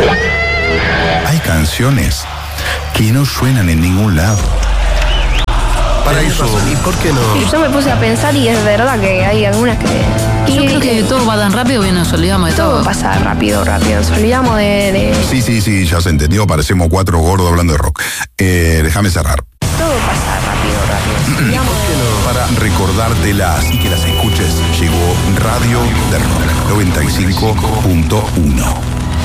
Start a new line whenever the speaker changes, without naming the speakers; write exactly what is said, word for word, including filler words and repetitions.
Hay canciones que no suenan en ningún lado. Para eso,
¿y por qué no?
Y yo me puse a pensar y es verdad que hay algunas que...
Yo creo que todo va tan rápido que nos olvidamos de todo.
Todo pasa rápido, rápido. Nos olvidamos de... de...
Sí, sí, sí, ya se entendió. Parecemos cuatro gordos hablando de rock. Eh, déjame cerrar.
Todo pasa rápido, rápido. Nos olvidamos de...
Para recordártelas y que las escuches, llegó Radio de Rock noventa y cinco punto uno.